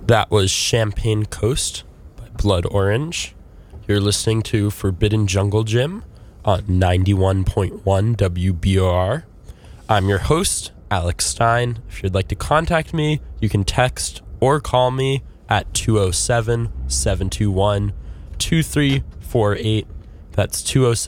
That was Champagne Coast by Blood Orange. You're listening to Forbidden Jungle Gym on 91.1 WBOR. I'm your host, Alex Stein. If you'd like to contact me, you can text or call me at 207-721-2348. That's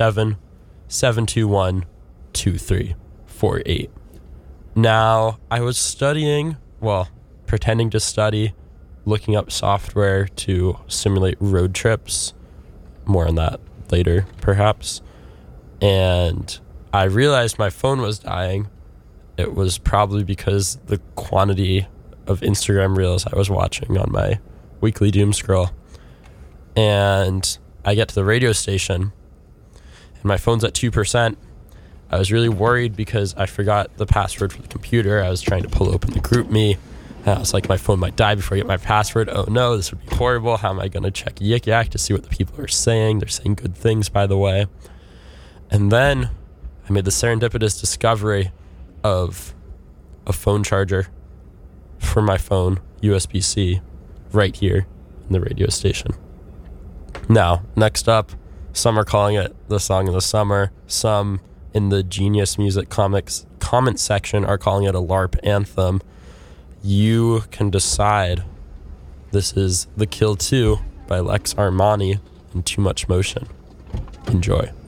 207-721-2348. Now, I was studying, pretending to study, looking up software to simulate road trips. More on that later, perhaps. And I realized my phone was dying. It was probably because the quantity of Instagram reels I was watching on my weekly doom scroll. And I get to the radio station, and my phone's at 2%. I was really worried because I forgot the password for the computer. I was trying to pull open the GroupMe. And I was like, my phone might die before I get my password. Oh no, this would be horrible. How am I going to check Yik Yak to see what the people are saying? They're saying good things, by the way. And then I made the serendipitous discovery of a phone charger for my phone, USB-C, right here in the radio station. Now, next up, some are calling it the song of the summer. Some in the Genius Music Comics comment section are calling it a LARP anthem. You can decide. This is The Kill 2 by Lex Armani and Too Much Motion. Enjoy.